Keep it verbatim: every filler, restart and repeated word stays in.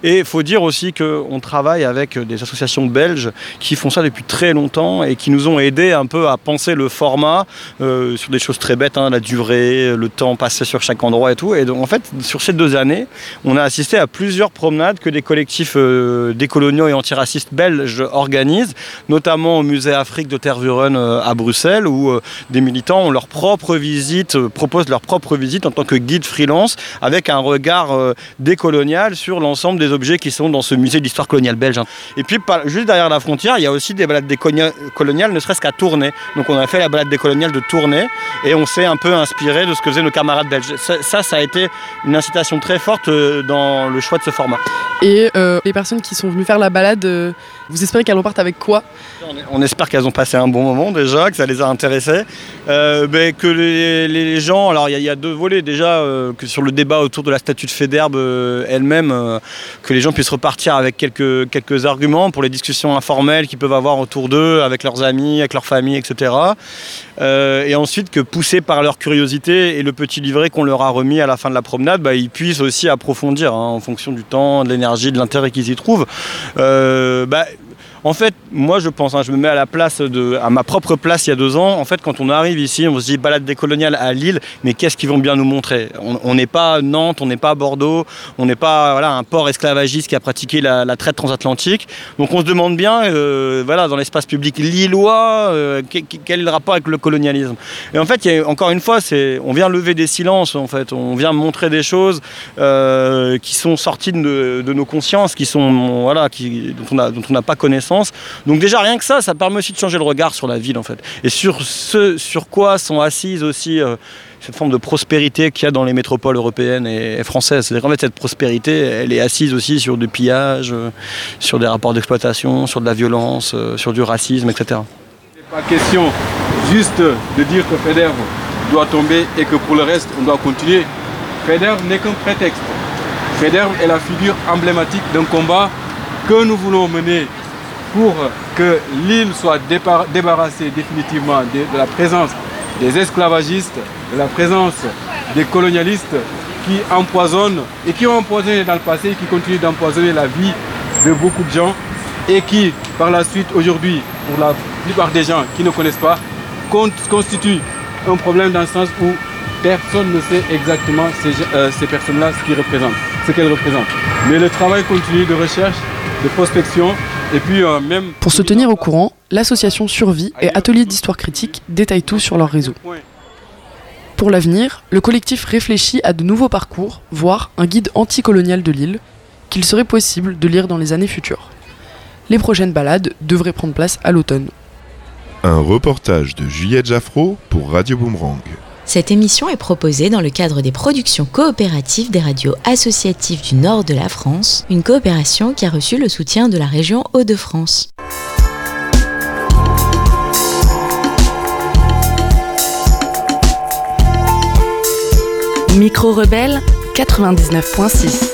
Et il faut dire aussi qu'on travaille avec des associations belges qui font ça depuis très longtemps et qui nous ont aidés un peu à penser le format euh, sur des choses très bêtes, hein, la durée, le temps passé sur chaque endroit et tout. Et donc en fait, sur ces deux années, on a assisté à plusieurs promenades que des collectifs euh, décoloniaux et antiracistes belges organisent, notamment au musée Afrique de Tervuren euh, à Bruxelles, où euh, des militants ont leur propre visite, euh, proposent leur propre visite en tant que guide freelance, avec un regard euh, décolonial sur l'ensemble des objets qui sont dans ce musée d'histoire coloniale belge. Et puis par, juste derrière la frontière, il y a aussi des balades décoloniales, ne serait-ce qu'à Tournai. Donc on a fait la balade décoloniale de Tournai et on s'est un peu inspiré de ce que faisaient nos camarades belges. Ça, ça, ça a été une incitation très forte euh, dans le choix de ce format. Et euh, les personnes qui sont venues faire la balade, euh, vous espérez qu'elles repartent avec quoi ? On espère qu'elles ont passé un bon moment déjà, que ça les a intéressées. Euh, ben, que les, les gens, alors il y, y a deux volets déjà, euh, que sur le débat autour de la statue de Faidherbe euh, elle-même, euh, que les gens puissent repartir avec quelques, quelques arguments pour les discussions informelles qu'ils peuvent avoir autour d'eux, avec leurs amis, avec leur famille, et cetera. Euh, et ensuite que poussés par leur curiosité et le petit livret qu'on leur a remis à la fin de la promenade, bah, ils puissent aussi approfondir hein, en fonction du temps, de l'énergie, de l'intérêt qu'ils y trouvent. Euh, bah, En fait, moi je pense, hein, je me mets à la place de, à ma propre place il y a deux ans. En fait, quand on arrive ici, on se dit balade décoloniale à Lille, mais qu'est-ce qu'ils vont bien nous montrer ? On n'est pas Nantes, on n'est pas Bordeaux, on n'est pas voilà, un port esclavagiste qui a pratiqué la, la traite transatlantique. Donc on se demande bien, euh, voilà, dans l'espace public lillois, euh, quel est le rapport avec le colonialisme ? Et en fait, il y a, encore une fois, c'est, on vient lever des silences, en fait, on vient montrer des choses euh, qui sont sorties de, de nos consciences, qui sont, voilà, qui, dont on a, dont on n'a pas connaissance. Donc déjà rien que ça, ça permet aussi de changer le regard sur la ville en fait. Et sur ce sur quoi sont assises aussi euh, cette forme de prospérité qu'il y a dans les métropoles européennes et, et françaises. C'est-à-dire qu'en fait cette prospérité, elle est assise aussi sur du pillage, euh, sur des rapports d'exploitation, sur de la violence, euh, sur du racisme, et cetera. C'est pas question juste de dire que Faidherbe doit tomber et que pour le reste on doit continuer. Faidherbe n'est qu'un prétexte. Faidherbe est la figure emblématique d'un combat que nous voulons mener pour que l'île soit débarrassée définitivement de, de la présence des esclavagistes, de la présence des colonialistes qui empoisonnent et qui ont empoisonné dans le passé et qui continuent d'empoisonner la vie de beaucoup de gens et qui, par la suite, aujourd'hui, pour la plupart des gens qui ne connaissent pas, constituent un problème dans le sens où personne ne sait exactement ces, euh, ces personnes-là ce qu'ils représentent, ce qu'elles représentent. Mais le travail continue de recherche, de prospection. Et puis, euh, même pour se tenir au courant, l'association Survie et Atelier d'Histoire Critique détaillent tout sur leur réseau. Pour l'avenir, le collectif réfléchit à de nouveaux parcours, voire un guide anticolonial de l'île, qu'il serait possible de lire dans les années futures. Les prochaines balades devraient prendre place à l'automne. Un reportage de Juliette Jaffraud pour Radio Boomerang. Cette émission est proposée dans le cadre des productions coopératives des radios associatives du nord de la France, une coopération qui a reçu le soutien de la région Hauts-de-France. Micro Rebelle quatre-vingt-dix-neuf virgule six